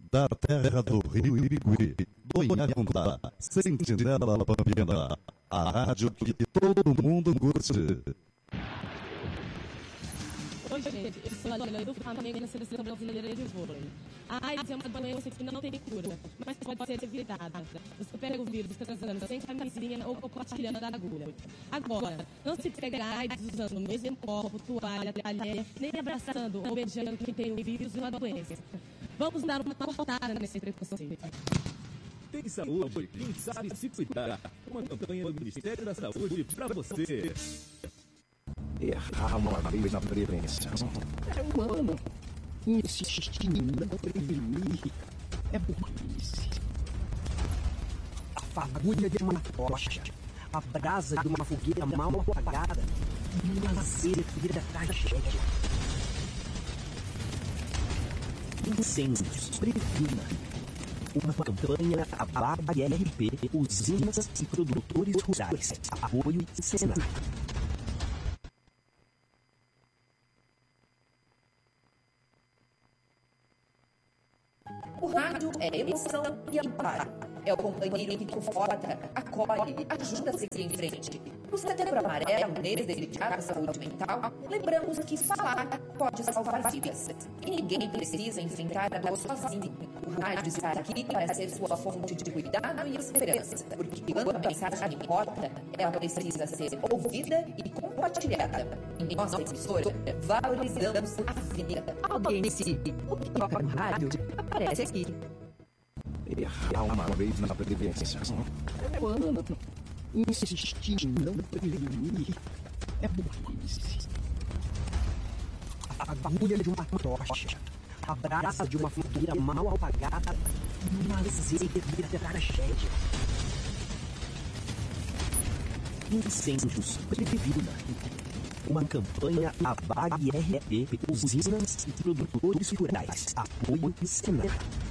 da terra do Rio Ibigui, do Inhacondá, Sentinela Pampiana, a rádio que todo mundo curte. Oi, gente, eu sou a Adriana do Flamengo na Seleção Brasileira de Vôlei. A AIDS é uma doença que não tem cura, mas pode ser evitada. Você pega o vírus transando sem camisinha ou compartilhando a agulha. Agora, não se pega a AIDS usando o mesmo copo, toalha, talher, nem abraçando ou beijando quem tem o vírus ou a doença. Vamos dar uma cortada nesse preconceito. Tem saúde, quem sabe se cuidar. Uma campanha do Ministério da Saúde para você. Errar uma vez na prevenção é humano. Insistir em não prevenir é burrice. A fagulha de uma tocha, a brasa de uma fogueira mal apagada, uma lazeira vira tragédia. Incêndios, previna. Uma campanha ABAG-RP, usinas e produtores rurais. Apoio Senar. O rádio é emoção e amparo. É o companheiro que conforta, acolhe, ajuda a seguir em frente. No Setembro Amarelo, mês dedicado à saúde mental, lembramos que falar pode salvar vidas. E ninguém precisa enfrentar a dor sozinho. O rádio está aqui para ser sua fonte de cuidado e esperança. Porque quando a mensagem importa, ela precisa ser ouvida e compartilhada. Em nossa emissora, valorizamos a vida. Alguém decide. O que toca no rádio aparece aqui. Errar uma vez na prevenção é humano. Insistir em não prevenir é burrice. A agulha de uma tocha, a brasa de uma fogueira mal apagada, uma lazeira vira tragédia. Incêndios, previna. Uma campanha ABAG-RP, usinas e produtores rurais. Apoio Senar.